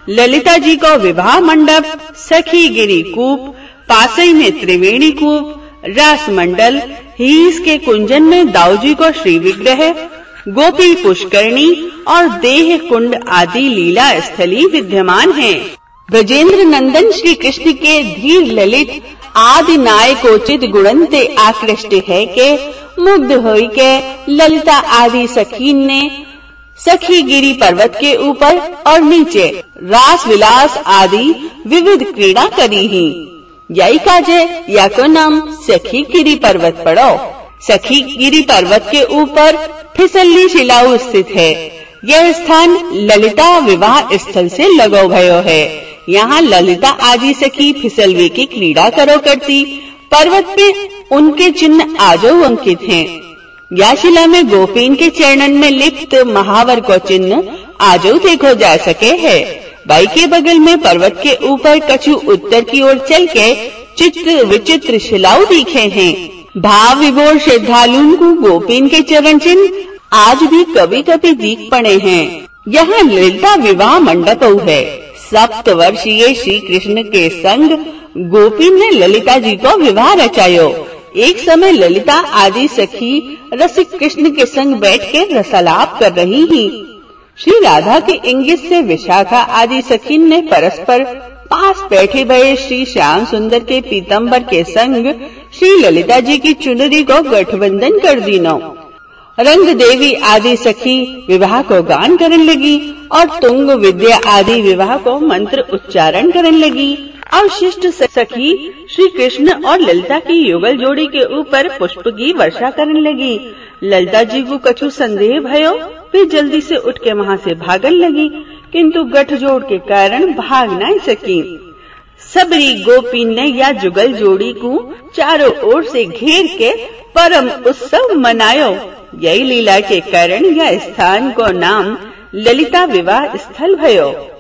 ललिता जी को विवाह मंडप, सखी गिरी कूप, पासई में त्रिवेणी कूप, रास मंडल, हीस के कुंजन में दाऊजी को श्री विग्रह, गोपी पुष्करणी और देह कुंड आदि लीला स्थली विद्यमान हैं। ब्रजेंद्र नंदन श्री कृष्ण के धीर ललित आदि नायकोचित गुणन ते आकृष्ट है के मुग्ध होई के ललिता आदि सखीन ने सखी गिरी पर्वत के ऊपर और नीचे रास विलास आदि विविध क्रीड़ा करी ही। यही काजे या को नाम सखी गिरी पर्वत पड़ो। सखी गिरी पर्वत के ऊपर फिसलनी शिलाऊ स्थित है। यह स्थान ललिता विवाह स्थल से लगो भयो है। यहाँ ललिता आदि सखी फिसलवे की क्रीड़ा करो करती। पर्वत पे उनके चिन्ह आजो अंकित हैं। या शिला में गोपीन के चरणन में लिप्त महावर को चिन्ह आजो देखो जा सके है। बाई के बगल में पर्वत के ऊपर कछु उत्तर की ओर चल के चित्र विचित्र शिलाऊ दिखे हैं। भाव विभोर श्रद्धालुओं को गोपीन के चरण चिन्ह आज भी कभी कभी दिख पड़े हैं। यहाँ ललिता विवाह मंडप है। सप्तवर्षीय श्री कृष्ण के संग गोपीन ने ललिता जी को विवाह रचायो। एक समय ललिता आदि सखी रसिक कृष्ण के संग बैठ के रसालाप कर रही ही। श्री राधा के इंगित से विशाखा आदि सखीन ने परस्पर पास बैठे भये श्री श्याम सुंदर के पीतम्बर के संग श्री ललिता जी की चुनरी को गठबंधन कर दीनो। रंग देवी आदि सखी विवाह को गान करने लगी और तुंग विद्या आदि विवाह को मंत्र उच्चारण करने लगी। और शिष्ट सखी श्री कृष्ण और ललिता की युगल जोड़ी के ऊपर पुष्प की वर्षा करने लगी। ललिता जी को कछु संदेह भयो, वे जल्दी से उठ के वहाँ से भागने लगी, किंतु गठजोड़ के कारण भाग नहीं सकी। सबरी गोपी ने या जुगल जोड़ी को चारों ओर से घेर के परम उत्सव मनायो। यही लीला के कारण यह स्थान को नाम ललिता विवाह स्थल भयो।